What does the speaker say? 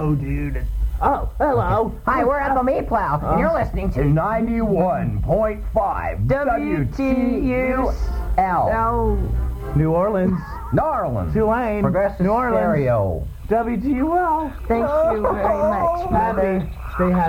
Hello, dude. Oh, hello. Hi, we're at the Meat Plow, and you're listening to 91.5 WTUL. New Orleans. Narland. Tulane. Progressive New Orleans. Stereo. WTUL. Thank you very much, Mother. Happy. Stay happy.